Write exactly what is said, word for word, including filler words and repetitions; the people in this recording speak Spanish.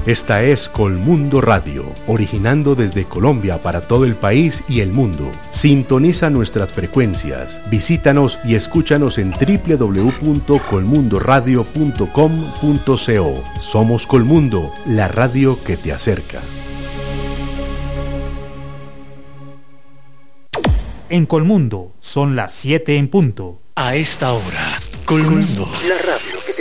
Esta es Colmundo Radio, originando desde Colombia para todo el país y el mundo. Sintoniza nuestras frecuencias, visítanos y escúchanos en doble u doble u doble u punto colmundo radio punto com punto co. Somos Colmundo, la radio que te acerca. En Colmundo son las siete en punto. A esta hora, Colmundo, la radio que te